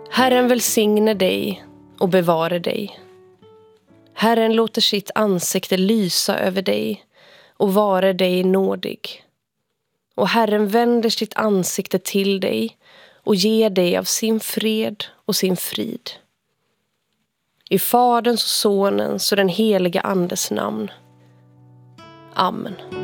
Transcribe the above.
Herren välsigne dig och bevare dig. Herren låter sitt ansikte lysa över dig och vare dig nådig. Och Herren vänder sitt ansikte till dig och ger dig av sin fred och sin frid. I Faderns och Sonens och den heliga Andes namn. Amen.